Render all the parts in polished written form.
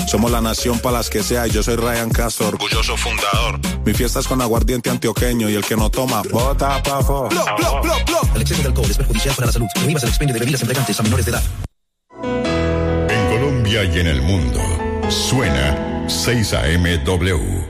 Somos la nación para las que sea y yo soy Ryan Castro, orgulloso fundador. Mi fiesta es con aguardiente antioqueño y el que no toma, bota pa' afuera. El exceso de alcohol es perjudicial para la salud. Prohíbas el expendio de bebidas embriagantes a menores de edad. En Colombia y en el mundo, suena 6AMW.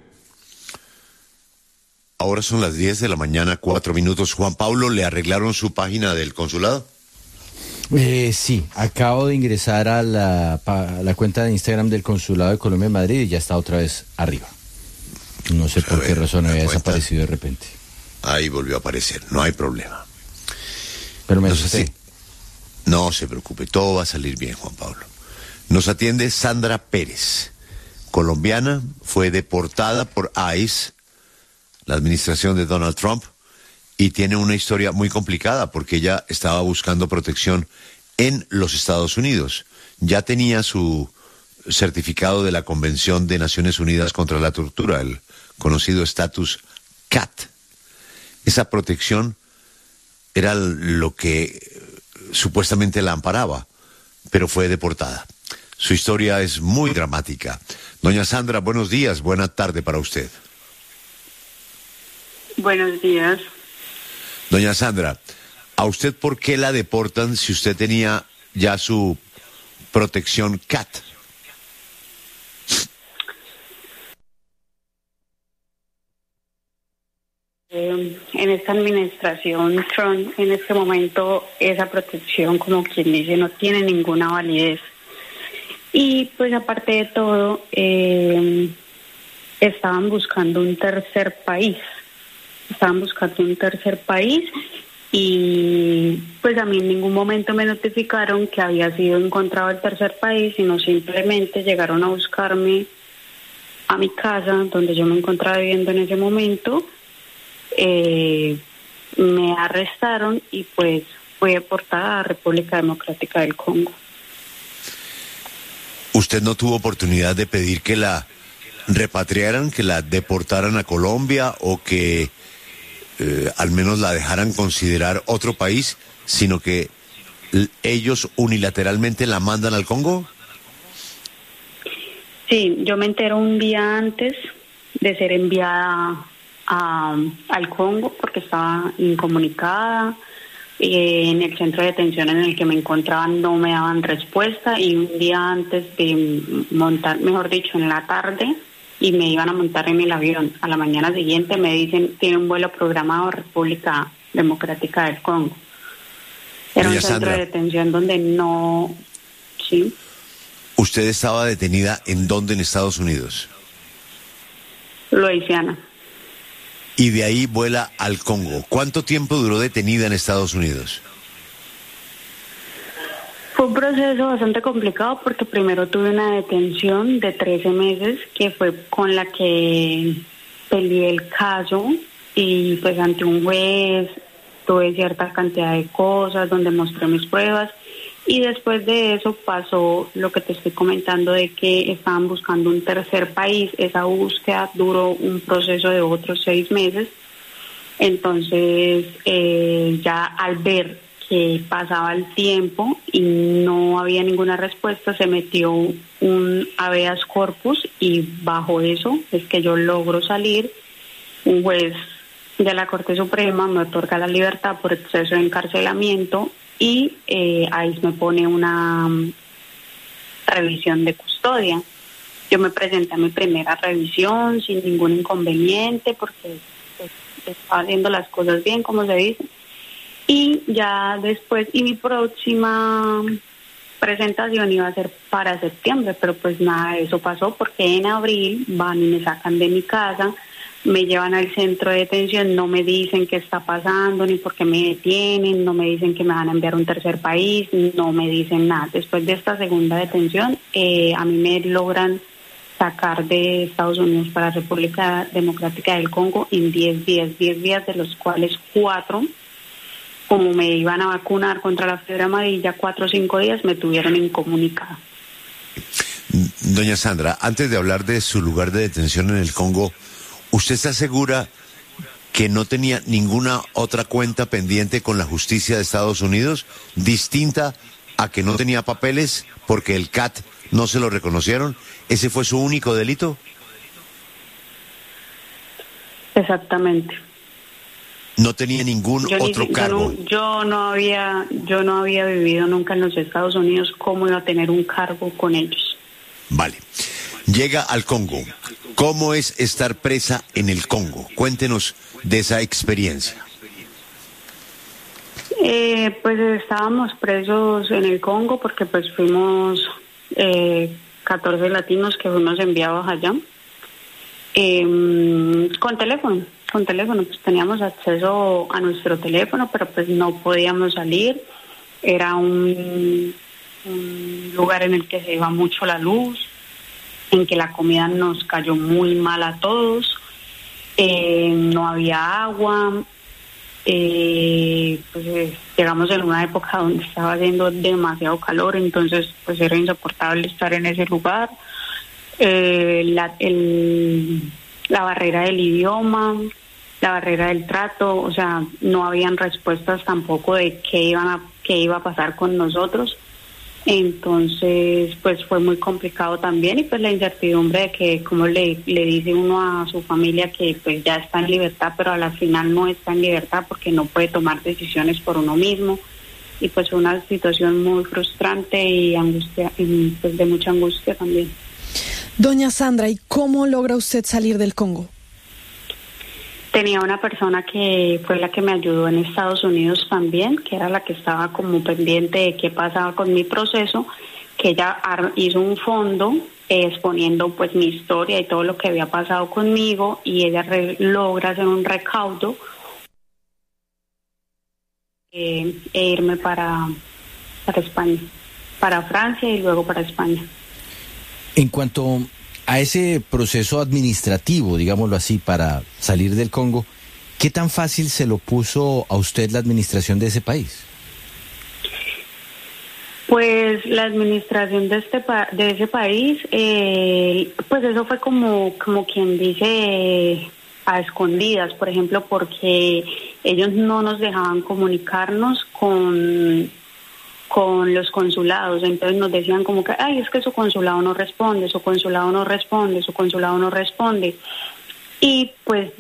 Ahora son las 10 de la mañana, 4 minutos. Juan Pablo, ¿le arreglaron su página del consulado? Sí, acabo de ingresar a la cuenta de Instagram del Consulado de Colombia en Madrid y ya está otra vez arriba. No sé por qué razón había desaparecido de repente. Ahí volvió a aparecer, no hay problema. Pero me asusté. No se preocupe, todo va a salir bien, Juan Pablo. Nos atiende Sandra Pérez, colombiana, fue deportada por ICE, la administración de Donald Trump, y tiene una historia muy complicada porque ella estaba buscando protección en los Estados Unidos. Ya tenía su certificado de la Convención de Naciones Unidas contra la Tortura, el conocido estatus CAT. Esa protección era lo que supuestamente la amparaba, pero fue deportada. Su historia es muy dramática. Doña Sandra, buenos días, buena tarde para usted. Buenos días. Doña Sandra, ¿a usted por qué la deportan si usted tenía ya su protección CAT? En esta administración Trump, en este momento, esa protección, como quien dice, no tiene ninguna validez. Y pues aparte de todo, estaban buscando un tercer país. Y pues a mí en ningún momento me notificaron que había sido encontrado el tercer país, sino simplemente llegaron a buscarme a mi casa, donde yo me encontraba viviendo en ese momento. Me arrestaron y pues fui deportada a República Democrática del Congo. ¿Usted no tuvo oportunidad de pedir que la repatriaran, que la deportaran a Colombia o que al menos la dejaran considerar otro país, sino que ellos unilateralmente la mandan al Congo? Sí, yo me entero un día antes de ser enviada al Congo porque estaba incomunicada. En el centro de detención en el que me encontraban no me daban respuesta y un día antes de montar, mejor dicho, en la tarde, y me iban a montar en el avión. A la mañana siguiente me dicen, tiene un vuelo programado a República Democrática del Congo. Era un centro de detención donde no... ¿Sí? ¿Usted estaba detenida en dónde en Estados Unidos? Luisiana. Y de ahí vuela al Congo. ¿Cuánto tiempo duró detenida en Estados Unidos? Fue un proceso bastante complicado porque primero tuve una detención de 13 meses que fue con la que peleé el caso y pues ante un juez tuve cierta cantidad de cosas donde mostré mis pruebas y después de eso pasó lo que te estoy comentando de que estaban buscando un tercer país. Esa búsqueda duró un proceso de otros 6 meses. Entonces ya al ver que pasaba el tiempo y no había ninguna respuesta, se metió un habeas corpus y bajo eso es que yo logro salir. Un juez de la Corte Suprema me otorga la libertad por exceso de encarcelamiento y ahí me pone una revisión de custodia. Yo me presenté a mi primera revisión sin ningún inconveniente porque pues, estaba haciendo las cosas bien, como se dice. Y ya después, y mi próxima presentación iba a ser para septiembre, pero pues nada de eso pasó porque en abril van y me sacan de mi casa, me llevan al centro de detención, no me dicen qué está pasando, ni por qué me detienen, no me dicen que me van a enviar a un tercer país, no me dicen nada. Después de esta segunda detención, a mí me logran sacar de Estados Unidos para República Democrática del Congo en 10 días de los cuales 4, como me iban a vacunar contra la fiebre amarilla, 4 o 5 días me tuvieron incomunicada. Doña Sandra, antes de hablar de su lugar de detención en el Congo, ¿usted está segura que no tenía ninguna otra cuenta pendiente con la justicia de Estados Unidos, distinta a que no tenía papeles porque el CAT no se lo reconocieron. ¿Ese fue su único delito? Exactamente. ¿No tenía ningún otro cargo? Yo no había vivido nunca en los Estados Unidos. ¿Cómo iba a tener un cargo con ellos? Vale. Llega al Congo. ¿Cómo es estar presa en el Congo? Cuéntenos de esa experiencia. Pues estábamos presos en el Congo porque pues fuimos 14 latinos que fuimos enviados allá con teléfono, pues teníamos acceso a nuestro teléfono, pero pues no podíamos salir. Era un lugar en el que se iba mucho la luz, en que la comida nos cayó muy mal a todos, no había agua. Pues llegamos en una época donde estaba haciendo demasiado calor, entonces pues era insoportable estar en ese lugar. La barrera del idioma, la barrera del trato, o sea, no habían respuestas tampoco de qué iba a pasar con nosotros. Entonces, pues fue muy complicado también, y pues la incertidumbre de que como le dice uno a su familia que pues ya está en libertad, pero a la final no está en libertad porque no puede tomar decisiones por uno mismo, y pues fue una situación muy frustrante y angustia, y pues de mucha angustia también. Doña Sandra, ¿y cómo logra usted salir del Congo? Tenía una persona que fue la que me ayudó en Estados Unidos también, que era la que estaba como pendiente de qué pasaba con mi proceso, que ella hizo un fondo exponiendo pues mi historia y todo lo que había pasado conmigo, y ella logra hacer un recaudo e irme para España, para Francia y luego para España. En cuanto a ese proceso administrativo, digámoslo así, para salir del Congo, ¿qué tan fácil se lo puso a usted la administración de ese país? Pues la administración de ese país, pues eso fue como quien dice a escondidas, por ejemplo, porque ellos no nos dejaban comunicarnos con los consulados. Entonces nos decían como que, ay, es que su consulado no responde, su consulado no responde, su consulado no responde. Y pues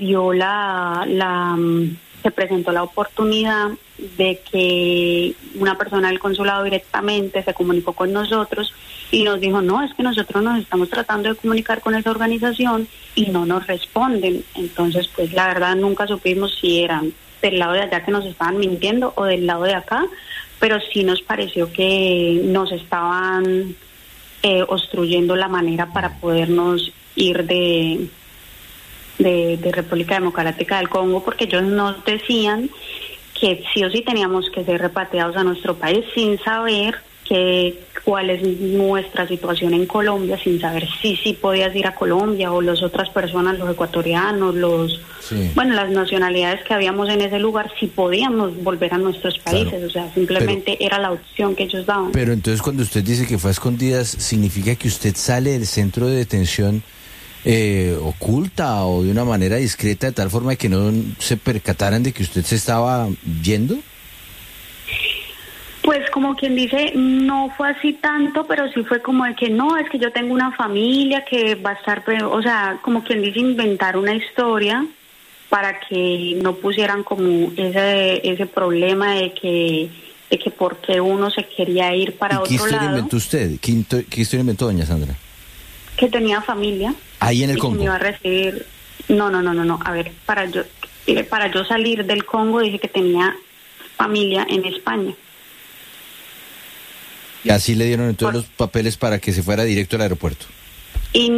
se presentó la oportunidad de que una persona del consulado directamente se comunicó con nosotros y nos dijo, no, es que nosotros nos estamos tratando de comunicar con esa organización y no nos responden. Entonces, pues la verdad nunca supimos si eran del lado de allá que nos estaban mintiendo o del lado de acá, pero sí nos pareció que nos estaban obstruyendo la manera para podernos ir de República Democrática del Congo, porque ellos nos decían que sí o sí teníamos que ser repatriados a nuestro país sin saber cuál es nuestra situación en Colombia, sin saber si podías ir a Colombia o las otras personas, los ecuatorianos, las nacionalidades que habíamos en ese lugar, si podíamos volver a nuestros países. Claro. O sea, simplemente era la opción que ellos daban. Pero entonces cuando usted dice que fue a escondidas, ¿significa que usted sale del centro de detención oculta o de una manera discreta, de tal forma que no se percataran de que usted se estaba yendo? Pues como quien dice, no fue así tanto, pero sí fue como de que no, es que yo tengo una familia que va a estar, o sea, como quien dice, inventar una historia para que no pusieran como ese problema de que porque uno se quería ir para otro lado. ¿Qué historia inventó usted? ¿Qué historia inventó, doña Sandra? Que tenía familia. Ahí en el Congo. Que me iba a recibir. No. A ver, para yo salir del Congo dije que tenía familia en España. Y así le dieron entonces los papeles para que se fuera directo al aeropuerto. Y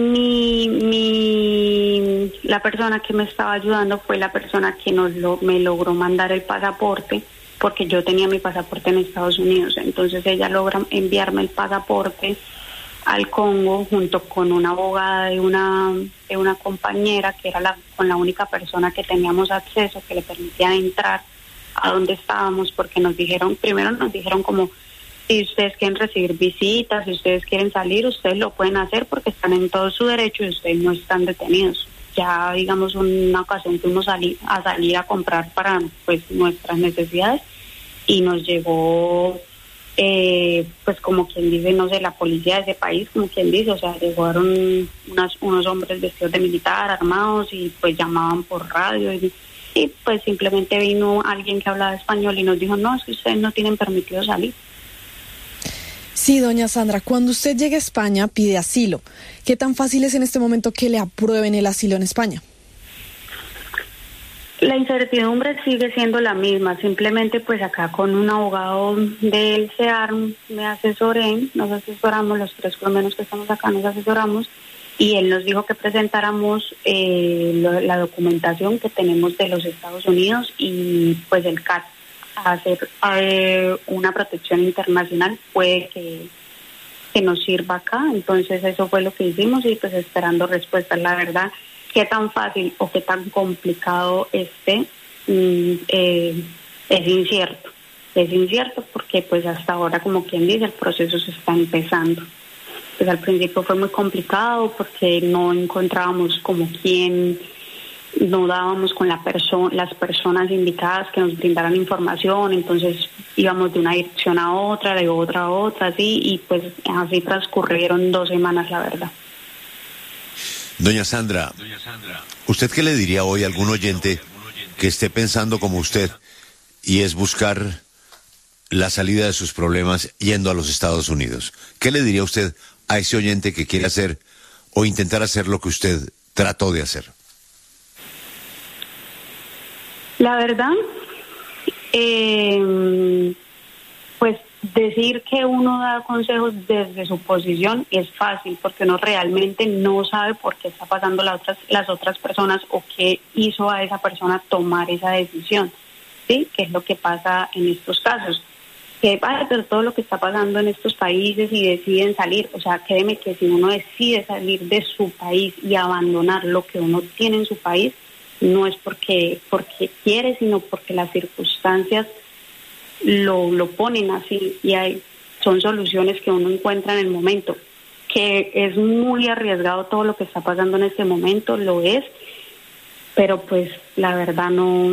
la persona que me estaba ayudando fue la persona que me logró mandar el pasaporte, porque yo tenía mi pasaporte en Estados Unidos. Entonces ella logra enviarme el pasaporte al Congo junto con una abogada de una compañera que era con la única persona que teníamos acceso, que le permitía entrar a donde estábamos, porque primero nos dijeron como, si ustedes quieren recibir visitas, si ustedes quieren salir, ustedes lo pueden hacer porque están en todo su derecho y ustedes no están detenidos. Ya, digamos, una ocasión fuimos a salir a comprar para pues nuestras necesidades y nos llegó pues como quien dice, no sé, la policía de ese país, como quien dice, o sea, llegaron unos hombres vestidos de militar, armados, y pues llamaban por radio, y pues simplemente vino alguien que hablaba español y nos dijo, no, es que ustedes no tienen permitido salir. Sí, doña Sandra, cuando usted llegue a España pide asilo. ¿Qué tan fácil es en este momento que le aprueben el asilo en España? La incertidumbre sigue siendo la misma, simplemente pues acá con un abogado del CEAR nos asesoramos, los tres por lo menos que estamos acá nos asesoramos, y él nos dijo que presentáramos la documentación que tenemos de los Estados Unidos y pues el CAT, hacer una protección internacional puede que nos sirva acá. Entonces eso fue lo que hicimos y pues esperando respuestas. La verdad, qué tan fácil o qué tan complicado es incierto porque pues hasta ahora, como quien dice, el proceso se está empezando. Pues al principio fue muy complicado porque no encontrábamos como quién, no dábamos con las personas indicadas que nos brindaran información, entonces íbamos de una dirección a otra, de otra a otra, así, y pues así transcurrieron 2 semanas, la verdad. Doña Sandra, ¿usted qué le diría hoy a algún oyente que esté pensando como usted y es buscar la salida de sus problemas yendo a los Estados Unidos? ¿Qué le diría usted a ese oyente que quiere hacer o intentar hacer lo que usted trató de hacer? La verdad, pues decir que uno da consejos desde su posición es fácil, porque uno realmente no sabe por qué está pasando las otras personas o qué hizo a esa persona tomar esa decisión, ¿sí? ¿Qué es lo que pasa en estos casos? Que pasa por todo lo que está pasando en estos países y deciden salir. O sea, créeme que si uno decide salir de su país y abandonar lo que uno tiene en su país, no es porque quiere, sino porque las circunstancias lo ponen así, y son soluciones que uno encuentra en el momento. Que es muy arriesgado todo lo que está pasando en este momento, lo es, pero pues la verdad no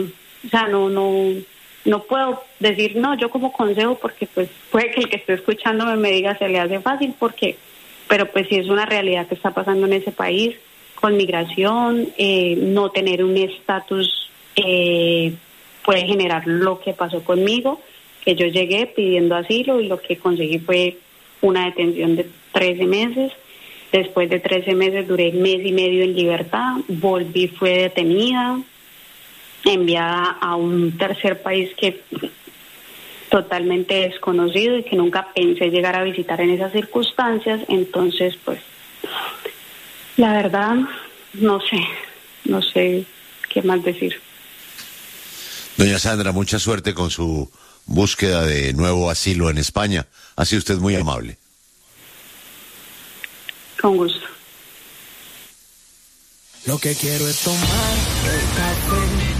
puedo decir, no, yo como consejo, porque pues puede que el que esté escuchándome me diga se le hace fácil, pero pues sí es una realidad que está pasando en ese país, con migración, no tener un estatus puede generar lo que pasó conmigo, que yo llegué pidiendo asilo y lo que conseguí fue una detención de 13 meses. Después de 13 meses duré 1 mes y medio en libertad, volví, fue detenida, enviada a un tercer país que totalmente desconocido y que nunca pensé llegar a visitar en esas circunstancias. Entonces, pues, la verdad, no sé qué más decir. Doña Sandra, mucha suerte con su búsqueda de nuevo asilo en España. Ha sido usted muy amable. Con gusto. Lo que quiero es tomar el café.